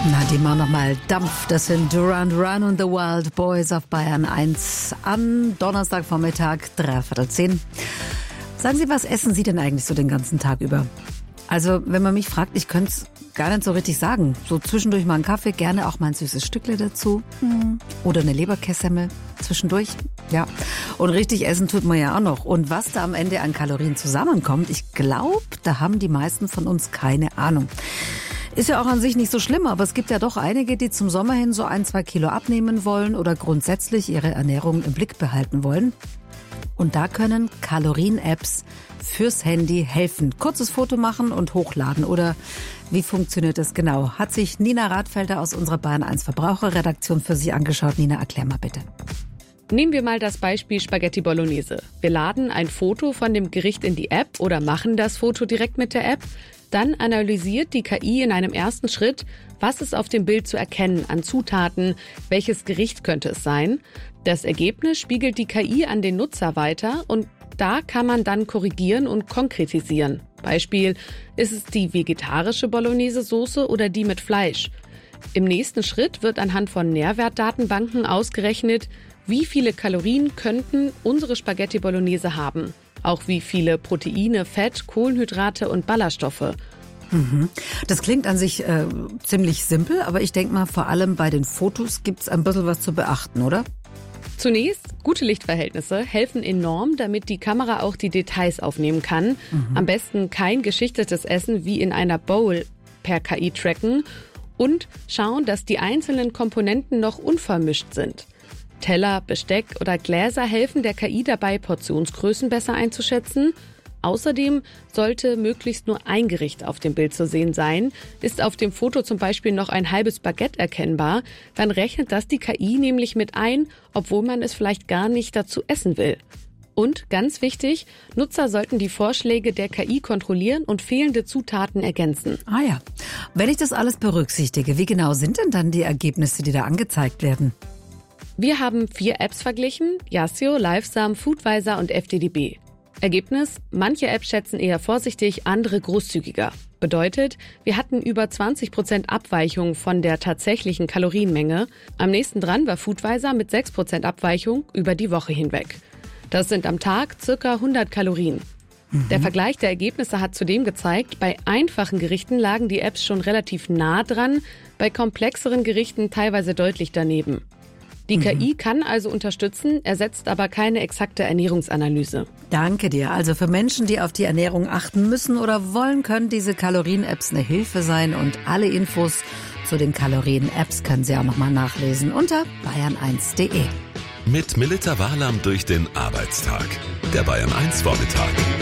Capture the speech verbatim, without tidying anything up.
Na, die machen nochmal Dampf. Das sind Duran Duran und The Wild Boys auf Bayern eins am Donnerstagvormittag, dreiviertel zehn. Sagen Sie, was essen Sie denn eigentlich so den ganzen Tag über? Also, wenn man mich fragt, ich könnte es gar nicht so richtig sagen. So zwischendurch mal einen Kaffee, gerne auch mal ein süßes Stückle dazu. Mhm. Oder eine Leberkässemmel zwischendurch. Ja. Und richtig essen tut man ja auch noch. Und was da am Ende an Kalorien zusammenkommt, ich glaube, da haben die meisten von uns keine Ahnung. Ist ja auch an sich nicht so schlimm, aber es gibt ja doch einige, die zum Sommer hin so ein, zwei Kilo abnehmen wollen oder grundsätzlich ihre Ernährung im Blick behalten wollen. Und da können Kalorien-Apps fürs Handy helfen. Kurzes Foto machen und hochladen. Oder wie funktioniert das genau? Hat sich Nina Radfelder aus unserer Bayern eins Verbraucherredaktion für Sie angeschaut. Nina, erklär mal bitte. Nehmen wir mal das Beispiel Spaghetti Bolognese. Wir laden ein Foto von dem Gericht in die App oder machen das Foto direkt mit der App. Dann analysiert die K I in einem ersten Schritt, was ist auf dem Bild zu erkennen an Zutaten, welches Gericht könnte es sein. Das Ergebnis spiegelt die K I an den Nutzer weiter und da kann man dann korrigieren und konkretisieren. Beispiel, ist es die vegetarische Bolognese-Soße oder die mit Fleisch? Im nächsten Schritt wird anhand von Nährwertdatenbanken ausgerechnet, wie viele Kalorien könnten unsere Spaghetti Bolognese haben. Auch wie viele Proteine, Fett, Kohlenhydrate und Ballaststoffe. Mhm. Das klingt an sich äh, ziemlich simpel, aber ich denke mal, vor allem bei den Fotos gibt es ein bisschen was zu beachten, oder? Zunächst, gute Lichtverhältnisse helfen enorm, damit die Kamera auch die Details aufnehmen kann. Mhm. Am besten kein geschichtetes Essen wie in einer Bowl per K I tracken und schauen, dass die einzelnen Komponenten noch unvermischt sind. Teller, Besteck oder Gläser helfen der K I dabei, Portionsgrößen besser einzuschätzen. Außerdem sollte möglichst nur ein Gericht auf dem Bild zu sehen sein. Ist auf dem Foto zum Beispiel noch ein halbes Baguette erkennbar, dann rechnet das die K I nämlich mit ein, obwohl man es vielleicht gar nicht dazu essen will. Und ganz wichtig, Nutzer sollten die Vorschläge der K I kontrollieren und fehlende Zutaten ergänzen. Ah ja, wenn ich das alles berücksichtige, wie genau sind denn dann die Ergebnisse, die da angezeigt werden? Wir haben vier Apps verglichen, Yazio, Lifesum, Foodvisor und F D D B. Ergebnis, manche Apps schätzen eher vorsichtig, andere großzügiger. Bedeutet, wir hatten über zwanzig Prozent Abweichung von der tatsächlichen Kalorienmenge. Am nächsten dran war Foodvisor mit sechs Prozent Abweichung über die Woche hinweg. Das sind am Tag circa hundert Kalorien. Mhm. Der Vergleich der Ergebnisse hat zudem gezeigt, bei einfachen Gerichten lagen die Apps schon relativ nah dran, bei komplexeren Gerichten teilweise deutlich daneben. Die K I kann also unterstützen, ersetzt aber keine exakte Ernährungsanalyse. Danke dir. Also für Menschen, die auf die Ernährung achten müssen oder wollen, können diese Kalorien-Apps eine Hilfe sein. Und alle Infos zu den Kalorien-Apps können Sie auch nochmal nachlesen unter bayern eins punkt de. Mit Melita Wahlam durch den Arbeitstag. Der Bayern eins Vormittag.